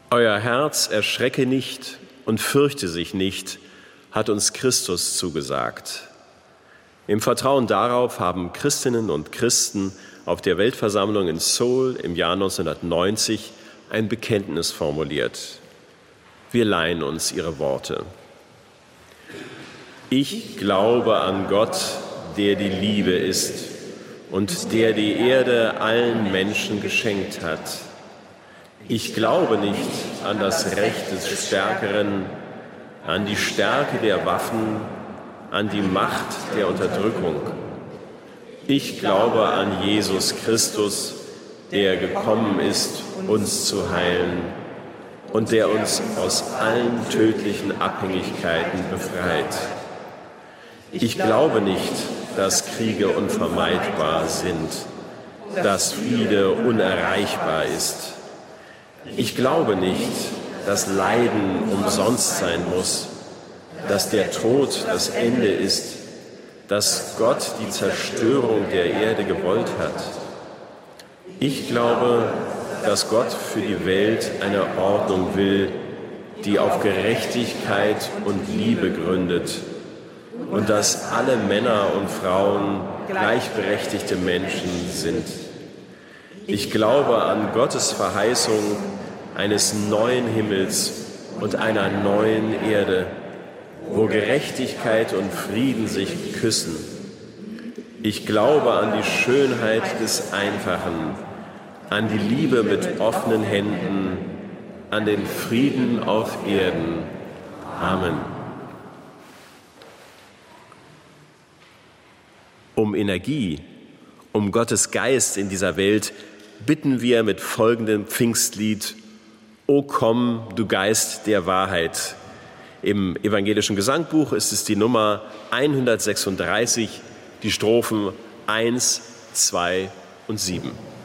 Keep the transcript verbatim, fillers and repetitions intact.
Euer Herz erschrecke nicht und fürchte sich nicht, hat uns Christus zugesagt. Im Vertrauen darauf haben Christinnen und Christen auf der Weltversammlung in Seoul im Jahr neunzehnhundertneunzig ein Bekenntnis formuliert. Wir leihen uns ihre Worte. Ich glaube an Gott, der die Liebe ist und der die Erde allen Menschen geschenkt hat. Ich glaube nicht an das Recht des Stärkeren, an die Stärke der Waffen, an die Macht der Unterdrückung. Ich glaube an Jesus Christus, der gekommen ist, uns zu heilen und der uns aus allen tödlichen Abhängigkeiten befreit. Ich glaube nicht, dass Kriege unvermeidbar sind, dass Friede unerreichbar ist. Ich glaube nicht, dass Leiden umsonst sein muss, dass der Tod das Ende ist, dass Gott die Zerstörung der Erde gewollt hat. Ich glaube, dass Gott für die Welt eine Ordnung will, die auf Gerechtigkeit und Liebe gründet und dass alle Männer und Frauen gleichberechtigte Menschen sind. Ich glaube an Gottes Verheißung eines neuen Himmels und einer neuen Erde, wo Gerechtigkeit und Frieden sich küssen. Ich glaube an die Schönheit des Einfachen, an die Liebe mit offenen Händen, an den Frieden auf Erden. Amen. Um Energie, um Gottes Geist in dieser Welt bitten wir mit folgendem Pfingstlied: O komm, du Geist der Wahrheit. Im evangelischen Gesangbuch ist es die Nummer hundertsechsunddreißig, die Strophen eins, zwei und sieben.